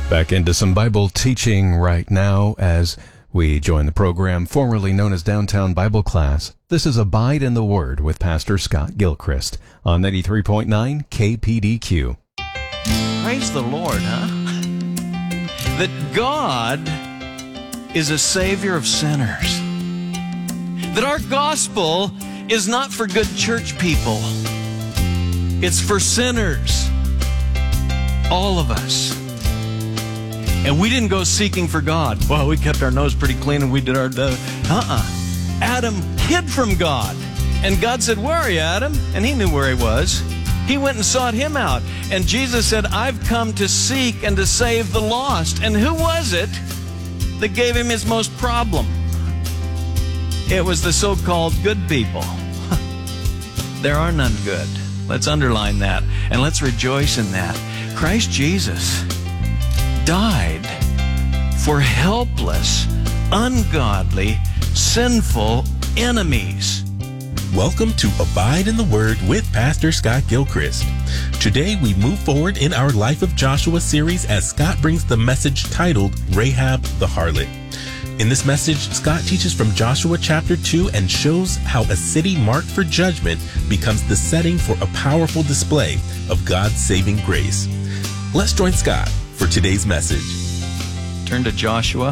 Back into some Bible teaching right now as we join the program formerly known as Downtown Bible Class. This is Abide in the Word with Pastor Scott Gilchrist on 93.9 KPDQ. Praise the Lord, huh? That God is a Savior of sinners. That our gospel is not for good church people. It's for sinners. All of us. And we didn't go seeking for God. Well, we kept our nose pretty clean and we did our... Adam hid from God. And God said, "Where are you, Adam?" And he knew where he was. He went and sought him out. And Jesus said, "I've come to seek and to save the lost." And who was it that gave him his most problem? It was the so-called good people. There are none good. Let's underline that. And let's rejoice in that. Christ Jesus died for helpless, ungodly, sinful enemies. Welcome to Abide in the Word with Pastor Scott Gilchrist. Today we move forward in our Life of Joshua series as Scott brings the message titled Rahab the Harlot. In this message, Scott teaches from Joshua chapter 2 and shows how a city marked for judgment becomes the setting for a powerful display of God's saving grace. Let's join Scott for today's message. Turn to Joshua.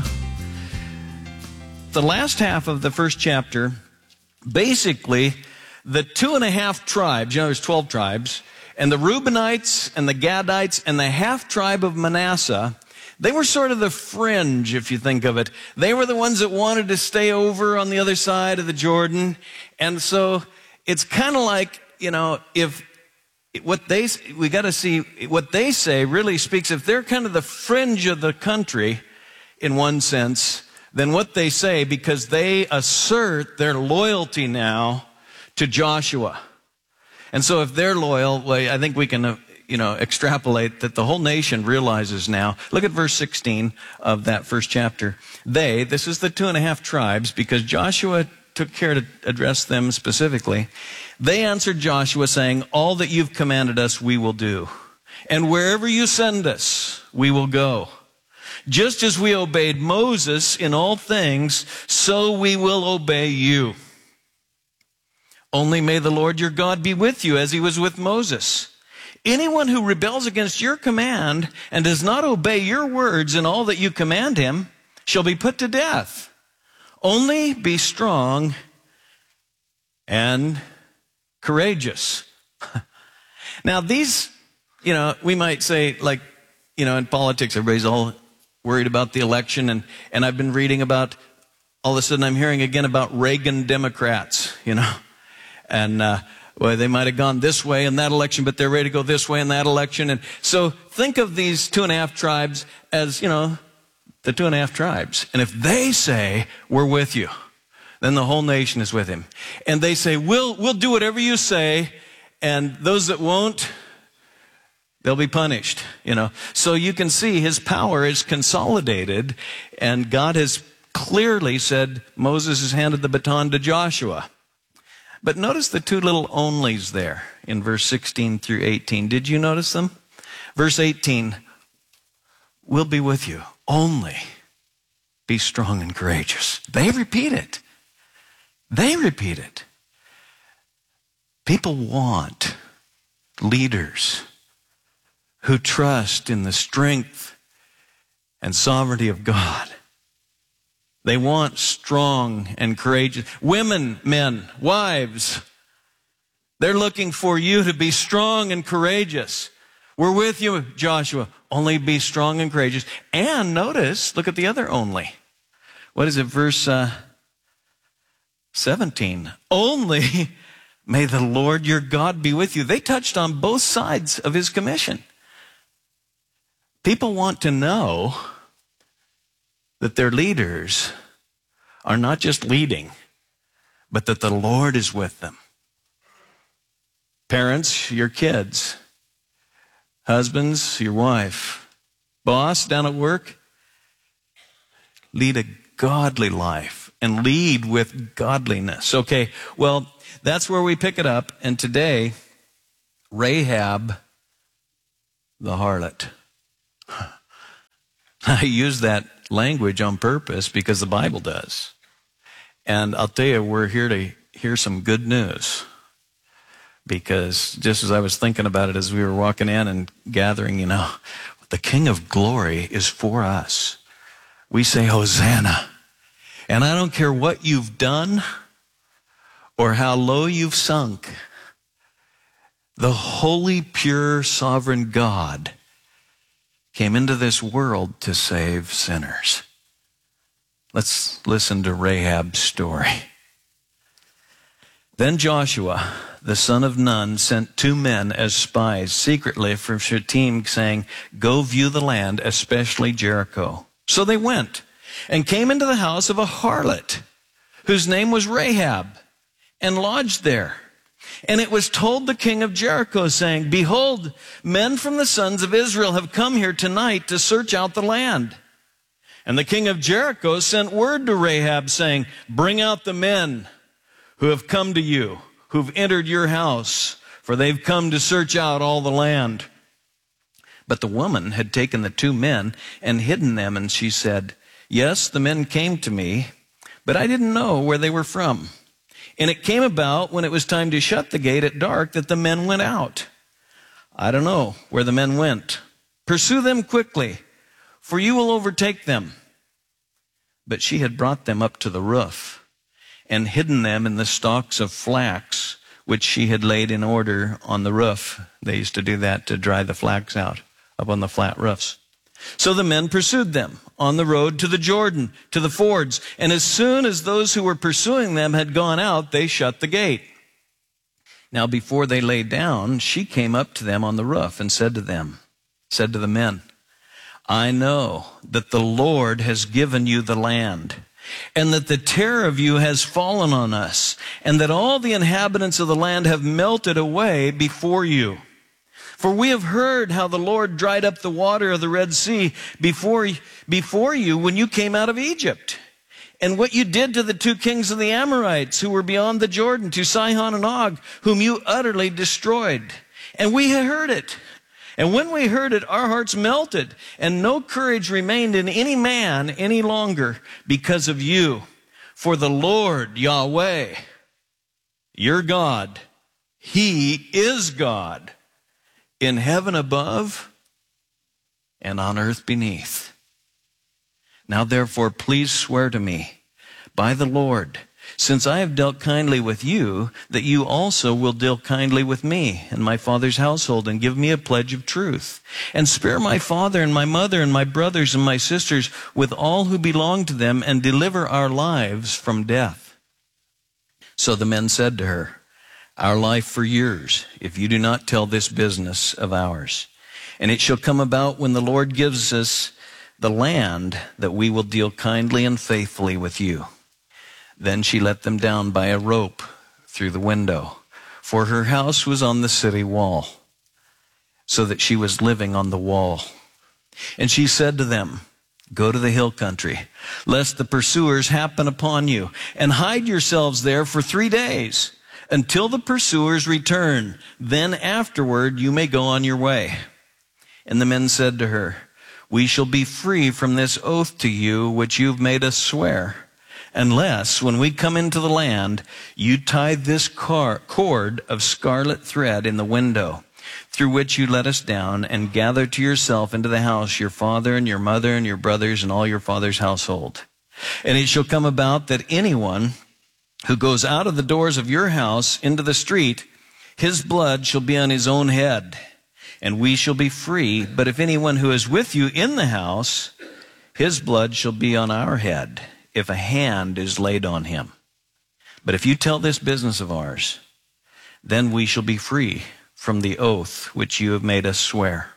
The last half of the first chapter, basically, the 2.5 tribes, there's 12 tribes, and the Reubenites and the Gadites and the half tribe of Manasseh, they were sort of the fringe, if you think of it. They were the ones that wanted to stay over on the other side of the Jordan. And so it's kind of like, if what they say really speaks, if they're kind of the fringe of the country in one sense, then what they say, because they assert their loyalty now to Joshua. And so if they're loyal, well, I think we can, extrapolate that the whole nation realizes now. Look at verse 16 of that first chapter. This is the 2.5 tribes, because Joshua took care to address them specifically. They answered Joshua saying, "All that you've commanded us, we will do. And wherever you send us, we will go. Just as we obeyed Moses in all things, so we will obey you. Only may the Lord your God be with you as he was with Moses. Anyone who rebels against your command and does not obey your words in all that you command him shall be put to death. Only be strong and courageous." Now these, we might say, like, in politics, everybody's all worried about the election, and I've been reading about, all of a sudden I'm hearing again about Reagan Democrats, and they might have gone this way in that election, but they're ready to go this way in that election. And so think of these 2.5 tribes as, the 2.5 tribes. And if they say, "We're with you," then the whole nation is with him. And they say, we'll do whatever you say, and those that won't, they'll be punished, So you can see his power is consolidated, and God has clearly said Moses has handed the baton to Joshua. But notice the two little onlys there in verse 16 through 18. Did you notice them? Verse 18, "We'll be with you. Only be strong and courageous." They repeat it. People want leaders who trust in the strength and sovereignty of God. They want strong and courageous women, men, wives. They're looking for you to be strong and courageous. "We're with you, Joshua. Only be strong and courageous." And notice, look at the other only. What is it, verse 17? "Only may the Lord your God be with you." They touched on both sides of his commission. People want to know that their leaders are not just leading, but that the Lord is with them. Parents, your kids. Husbands, your wife. Boss, down at work, lead a godly life and lead with godliness. Okay, well, that's where we pick it up. And today, Rahab the harlot. I use that language on purpose because the Bible does. And I'll tell you, we're here to hear some good news. Because just as I was thinking about it as we were walking in and gathering, the King of Glory is for us. We say, Hosanna. And I don't care what you've done or how low you've sunk. The holy, pure, sovereign God came into this world to save sinners. Let's listen to Rahab's story. Then Joshua, the son of Nun, sent 2 men as spies secretly from Shittim, saying, "Go view the land, especially Jericho." So they went and came into the house of a harlot, whose name was Rahab, and lodged there. And it was told the king of Jericho, saying, "Behold, men from the sons of Israel have come here tonight to search out the land." And the king of Jericho sent word to Rahab, saying, "Bring out the men who have come to you, who've entered your house, for they've come to search out all the land." But the woman had taken the 2 men and hidden them, and she said, "Yes, the men came to me, but I didn't know where they were from. And it came about when it was time to shut the gate at dark that the men went out. I don't know where the men went. Pursue them quickly, for you will overtake them." But she had brought them up to the roof and hidden them in the stalks of flax, which she had laid in order on the roof. They used to do that to dry the flax out up on the flat roofs. So the men pursued them on the road to the Jordan, to the fords. And as soon as those who were pursuing them had gone out, they shut the gate. Now before they lay down, she came up to them on the roof and said to the men, "I know that the Lord has given you the land, and that the terror of you has fallen on us, and that all the inhabitants of the land have melted away before you. For we have heard how the Lord dried up the water of the Red Sea before you when you came out of Egypt, and what you did to the 2 kings of the Amorites who were beyond the Jordan, to Sihon and Og, whom you utterly destroyed. And we had heard it. And when we heard it, our hearts melted, and no courage remained in any man any longer because of you. For the Lord, Yahweh, your God, He is God, in heaven above and on earth beneath. Now therefore, please swear to me by the Lord, since I have dealt kindly with you, that you also will deal kindly with me and my father's household, and give me a pledge of truth. And spare my father and my mother and my brothers and my sisters with all who belong to them, and deliver our lives from death." So the men said to her, "Our life for yours, if you do not tell this business of ours. And it shall come about when the Lord gives us the land, that we will deal kindly and faithfully with you." Then she let them down by a rope through the window, for her house was on the city wall, so that she was living on the wall. And she said to them, "Go to the hill country, lest the pursuers happen upon you, and hide yourselves there for 3 days, until the pursuers return. Then afterward you may go on your way." And the men said to her, "We shall be free from this oath to you which you've made us swear, unless when we come into the land, you tie this cord of scarlet thread in the window, through which you let us down, and gather to yourself into the house your father and your mother and your brothers and all your father's household. And it shall come about that anyone who goes out of the doors of your house into the street, his blood shall be on his own head, and we shall be free. But if anyone who is with you in the house, his blood shall be on our head, if a hand is laid on him. But if you tell this business of ours, then we shall be free from the oath which you have made us swear."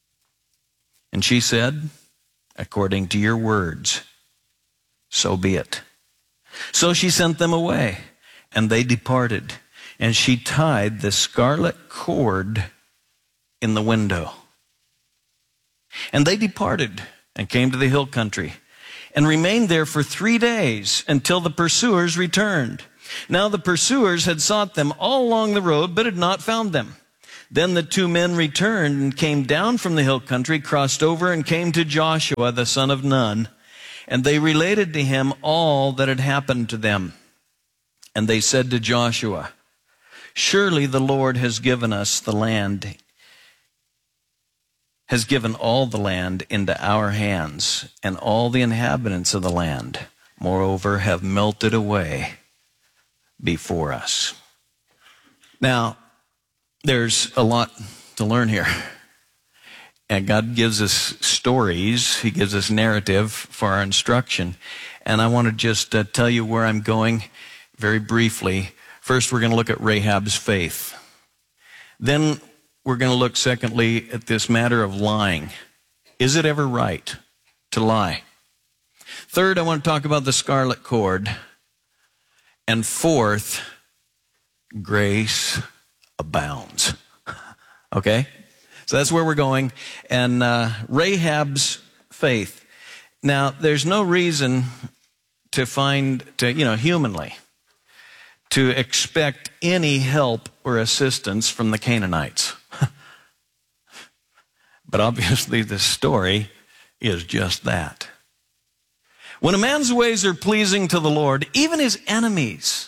And she said, "According to your words, so be it." So she sent them away, and they departed, and she tied the scarlet cord in the window. And they departed and came to the hill country, and remained there for 3 days, until the pursuers returned. Now the pursuers had sought them all along the road, but had not found them. Then the two men returned and came down from the hill country, crossed over and came to Joshua, the son of Nun. And they related to him all that had happened to them. And they said to Joshua, surely the Lord has given us the land, has given all the land into our hands, and all the inhabitants of the land, moreover, have melted away before us. Now, there's a lot to learn here. And God gives us stories. He gives us narrative for our instruction. And I want to just tell you where I'm going very briefly. First, we're going to look at Rahab's faith. Then we're going to look, secondly, at this matter of lying. Is it ever right to lie? Third, I want to talk about the scarlet cord. And fourth, grace abounds. Okay? So that's where we're going. And Rahab's faith. Now, there's no reason humanly, to expect any help or assistance from the Canaanites. But obviously the story is just that. When a man's ways are pleasing to the Lord, even his enemies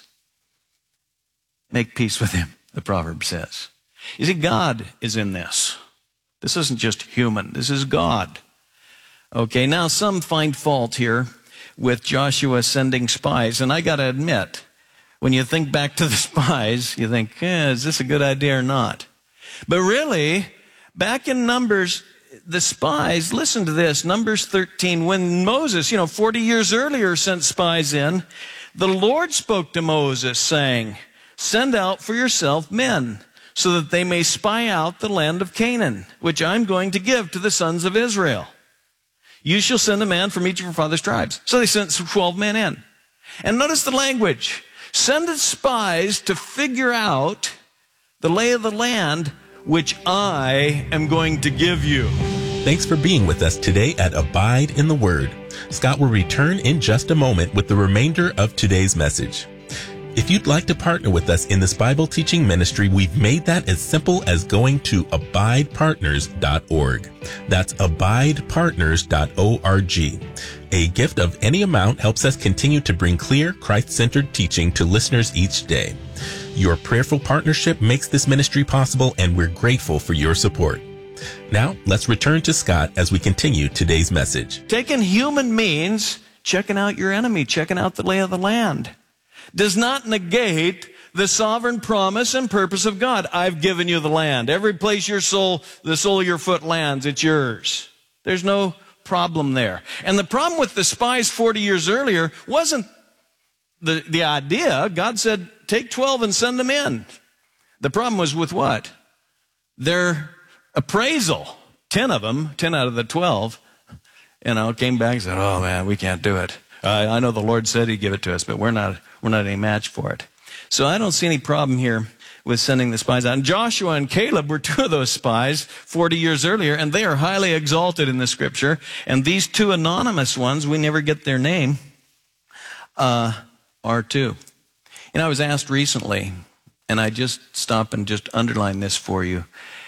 make peace with him, the proverb says. You see, God is in this. This isn't just human. This is God. Okay, now some find fault here with Joshua sending spies. And I got to admit, when you think back to the spies, you think, is this a good idea or not? But really, back in Numbers, the spies, listen to this, Numbers 13, when Moses, 40 years earlier sent spies in, the Lord spoke to Moses saying, send out for yourself men, so that they may spy out the land of Canaan, which I'm going to give to the sons of Israel. You shall send a man from each of your father's tribes. So they sent 12 men in. And notice the language. Send the spies to figure out the lay of the land, which I am going to give you. Thanks for being with us today at Abide in the Word. Scott will return in just a moment with the remainder of today's message. If you'd like to partner with us in this Bible teaching ministry, we've made that as simple as going to abidepartners.org. That's abidepartners.org. A gift of any amount helps us continue to bring clear, Christ-centered teaching to listeners each day. Your prayerful partnership makes this ministry possible, and we're grateful for your support. Now, let's return to Scott as we continue today's message. Taking human means, checking out your enemy, checking out the lay of the land, does not negate the sovereign promise and purpose of God. I've given you the land. Every place the sole of your foot lands, it's yours. There's no problem there. And the problem with the spies 40 years earlier wasn't the idea. God said, take 12 and send them in. The problem was with what? Their appraisal. 10 of them, 10 out of the 12, came back and said, oh man, we can't do it. I know the Lord said he'd give it to us, but we're not any match for it. So I don't see any problem here with sending the spies out. And Joshua and Caleb were two of those spies 40 years earlier, and they are highly exalted in the scripture. And these two anonymous ones, we never get their name, are two. I was asked recently, and I just stop and just underline this for you.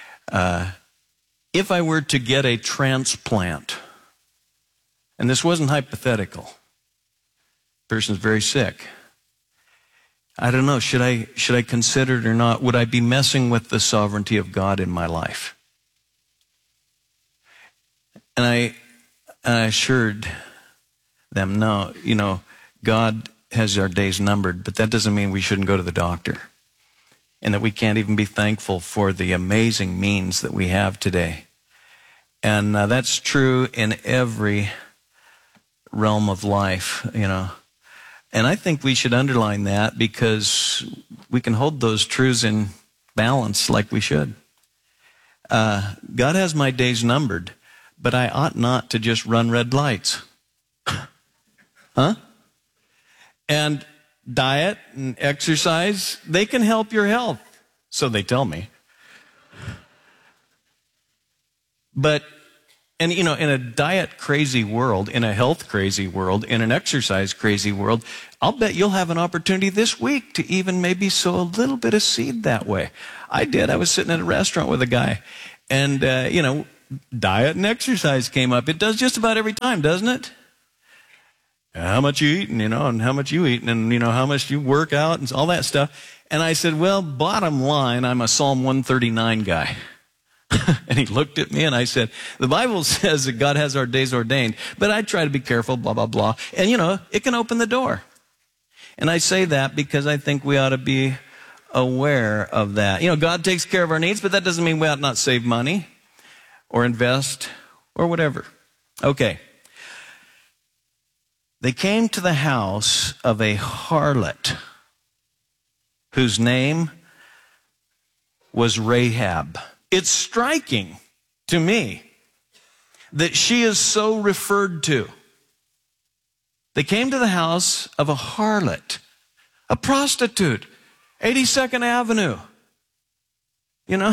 If I were to get a transplant, and this wasn't hypothetical, the person's very sick, I don't know, should I consider it or not? Would I be messing with the sovereignty of God in my life? And I assured them, no, God has our days numbered, but that doesn't mean we shouldn't go to the doctor. And that we can't even be thankful for the amazing means that we have today. And that's true in every realm of life, And I think we should underline that because we can hold those truths in balance like we should. God has my days numbered, but I ought not to just run red lights. Huh? And diet and exercise, they can help your health. So they tell me. But And, in a diet crazy world, in a health crazy world, in an exercise crazy world, I'll bet you'll have an opportunity this week to even maybe sow a little bit of seed that way. I did. I was sitting at a restaurant with a guy, and, diet and exercise came up. It does just about every time, doesn't it? How much you eating, and how much you eating, and, how much you work out, and all that stuff. And I said, well, bottom line, I'm a Psalm 139 guy. And he looked at me and I said, the Bible says that God has our days ordained, but I try to be careful, blah, blah, blah. And, it can open the door. And I say that because I think we ought to be aware of that. God takes care of our needs, but that doesn't mean we ought not save money or invest or whatever. Okay. They came to the house of a harlot whose name was Rahab. It's striking to me that she is so referred to. They came to the house of a harlot, a prostitute, 82nd Avenue, and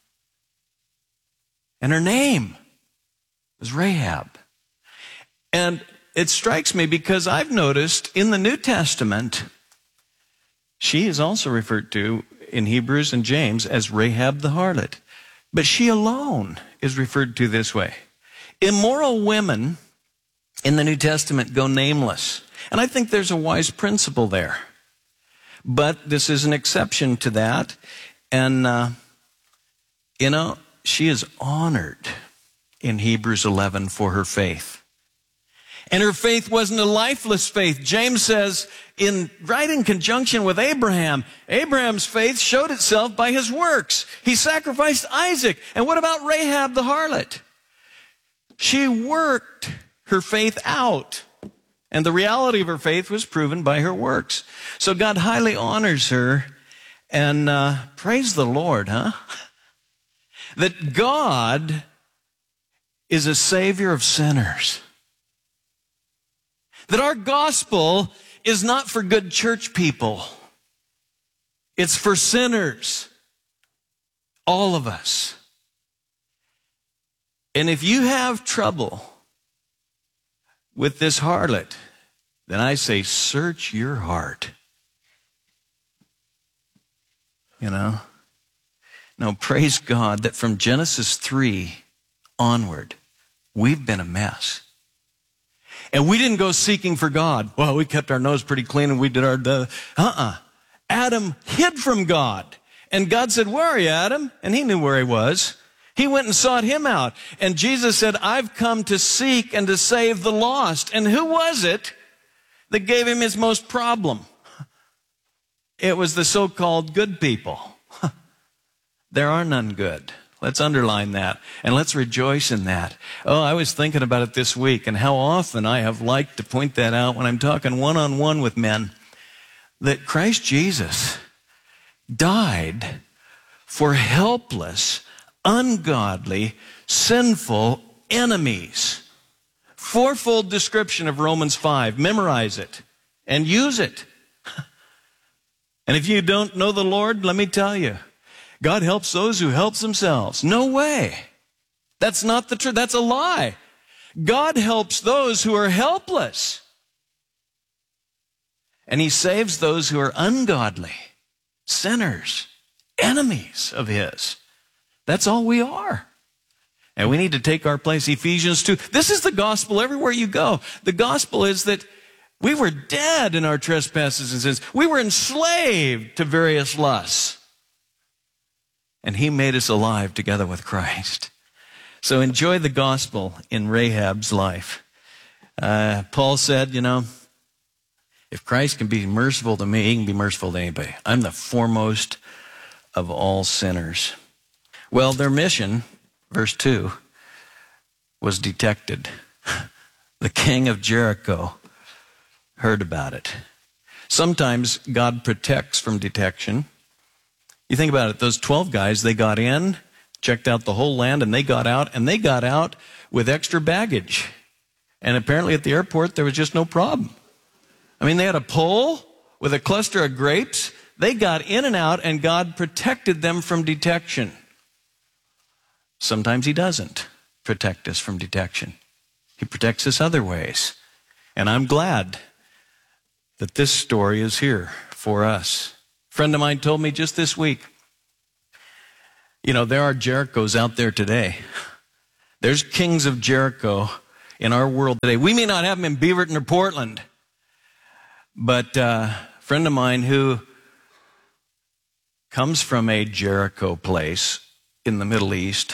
her name was Rahab. And it strikes me because I've noticed in the New Testament, she is also referred to in Hebrews and James as Rahab the harlot. But she alone is referred to this way. Immoral women in the New Testament go nameless. And I think there's a wise principle there. But this is an exception to that. And, she is honored in Hebrews 11 for her faith. And her faith wasn't a lifeless faith. James says, right in conjunction with Abraham, Abraham's faith showed itself by his works. He sacrificed Isaac. And what about Rahab the harlot? She worked her faith out. And the reality of her faith was proven by her works. So God highly honors her. And praise the Lord, huh? That God is a savior of sinners. That our gospel is not for good church people. It's for sinners. All of us. And if you have trouble with this harlot, then I say, search your heart. No, praise God that from Genesis 3 onward, we've been a mess. And we didn't go seeking for God. Well, we kept our nose pretty clean and we did our... Adam hid from God. And God said, where are you, Adam? And he knew where he was. He went and sought him out. And Jesus said, I've come to seek and to save the lost. And who was it that gave him his most problem? It was the so-called good people. There are none good. Let's underline that, and let's rejoice in that. Oh, I was thinking about it this week, and how often I have liked to point that out when I'm talking one-on-one with men, that Christ Jesus died for helpless, ungodly, sinful enemies. Fourfold description of Romans 5. Memorize it and use it. And if you don't know the Lord, let me tell you, God helps those who help themselves. No way. That's not the truth. That's a lie. God helps those who are helpless. And he saves those who are ungodly, sinners, enemies of his. That's all we are. And we need to take our place. Ephesians 2. This is the gospel everywhere you go. The gospel is that we were dead in our trespasses and sins. We were enslaved to various lusts. And he made us alive together with Christ. So enjoy the gospel in Rahab's life. Paul said, if Christ can be merciful to me, he can be merciful to anybody. I'm the foremost of all sinners. Well, their mission, verse 2, was detected. The king of Jericho heard about it. Sometimes God protects from detection. You think about it, those 12 guys, they got in, checked out the whole land, and they got out with extra baggage. And apparently at the airport, there was just no problem. I mean, they had a pole with a cluster of grapes. They got in and out, and God protected them from detection. Sometimes he doesn't. protect us from detection. He protects us other ways. And I'm glad that this story is here for us. A friend of mine told me just this week, there are Jerichos out there today. There's kings of Jericho in our world today. We may not have them in Beaverton or Portland, but a friend of mine who comes from a Jericho place in the Middle East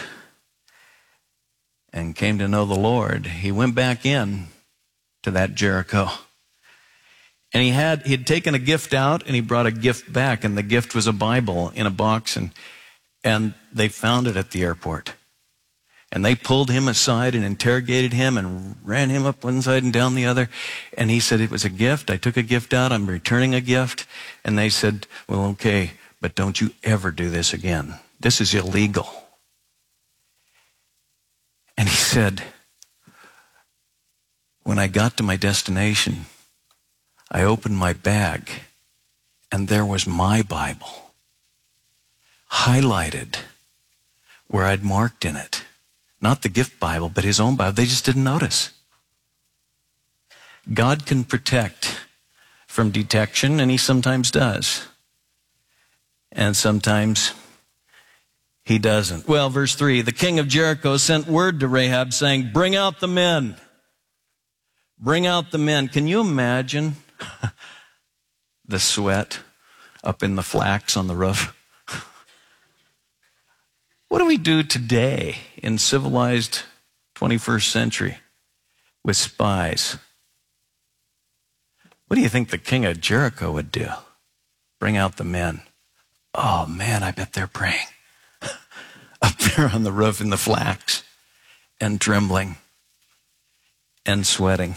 and came to know the Lord, he went back in to that Jericho. And he had taken a gift out and he brought a gift back, and the gift was a Bible in a box, and they found it at the airport. And they pulled him aside and interrogated him and ran him up one side and down the other. And he said, it was a gift. I took a gift out. I'm returning a gift. And they said, well, okay, but don't you ever do this again. This is illegal. And he said, when I got to my destination, I opened my bag and there was my Bible, highlighted where I'd marked in it. Not the gift Bible, but his own Bible. They just didn't notice. God can protect from detection, and he sometimes does. And sometimes he doesn't. Well, verse 3, the king of Jericho sent word to Rahab saying, bring out the men. Bring out the men. Can you imagine the sweat up in the flax on the roof? What do we do today in civilized 21st century with spies? What do you think the king of Jericho would do? Bring out the men. Oh man, I bet they're praying. Up there on the roof in the flax and trembling and sweating.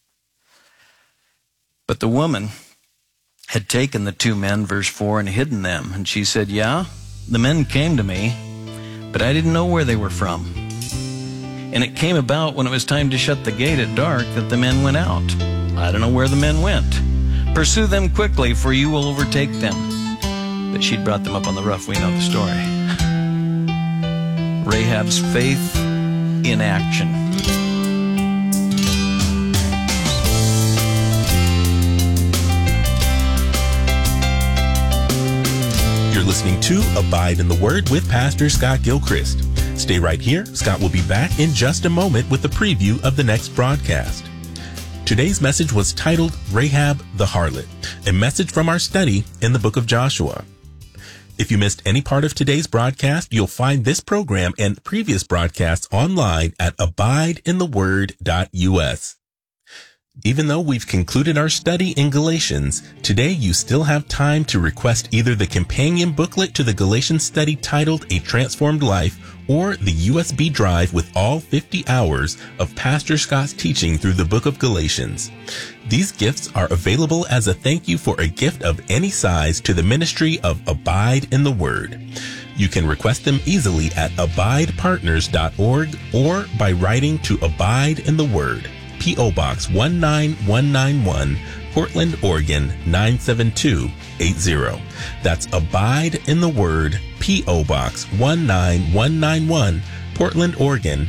But the woman had taken the two men, verse 4, and hidden them. And she said, yeah, the men came to me, but I didn't know where they were from. And it came about when it was time to shut the gate at dark that the men went out. I don't know where the men went. Pursue them quickly, for you will overtake them. But she'd brought them up on the roof. We know the story. Rahab's faith in action. You're listening to Abide in the Word with Pastor Scott Gilchrist. Stay right here. Scott will be back in just a moment with a preview of the next broadcast. Today's message was titled Rahab the Harlot, a message from our study in the book of Joshua. If you missed any part of today's broadcast, you'll find this program and previous broadcasts online at abideintheword.us. Even though we've concluded our study in Galatians, today you still have time to request either the companion booklet to the Galatians study titled A Transformed Life or the USB drive with all 50 hours of Pastor Scott's teaching through the book of Galatians. These gifts are available as a thank you for a gift of any size to the ministry of Abide in the Word. You can request them easily at abidepartners.org or by writing to Abide in the Word, P.O. Box 19191, Portland, Oregon 97280. That's Abide in the Word, P.O. Box 19191, Portland, Oregon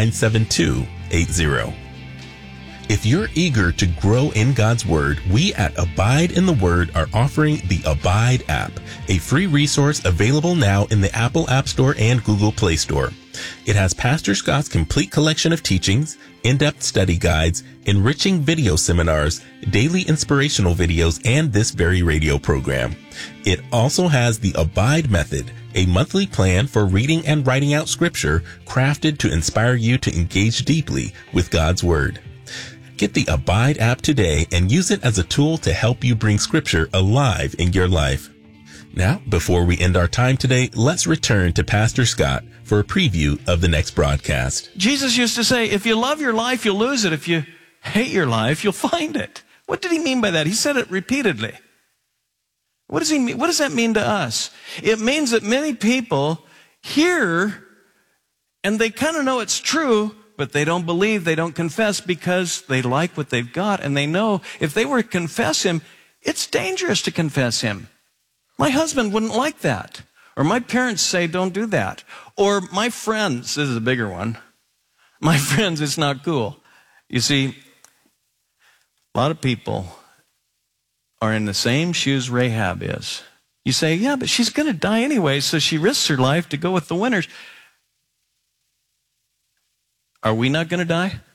97280. If you're eager to grow in God's Word, we at Abide in the Word are offering the Abide app, a free resource available now in the Apple App Store and Google Play Store. It has Pastor Scott's complete collection of teachings, in-depth study guides, enriching video seminars, daily inspirational videos, and this very radio program. It also has the Abide Method, a monthly plan for reading and writing out Scripture crafted to inspire you to engage deeply with God's Word. Get the Abide app today and use it as a tool to help you bring Scripture alive in your life. Now, before we end our time today, let's return to Pastor Scott for a preview of the next broadcast. Jesus used to say, if you love your life, you'll lose it. If you hate your life, you'll find it. What did he mean by that? He said it repeatedly. What does he mean? What does that mean to us? It means that many people hear and they kind of know it's true, but they don't believe, they don't confess because they like what they've got, and they know if they were to confess him, it's dangerous to confess him. My husband wouldn't like that. Or my parents say don't do that. Or my friends, this is a bigger one, My friends, it's not cool. You see, a lot of people are in the same shoes Rahab is. You say, yeah, but she's going to die anyway, so she risks her life to go with the winners. Are we not going to die?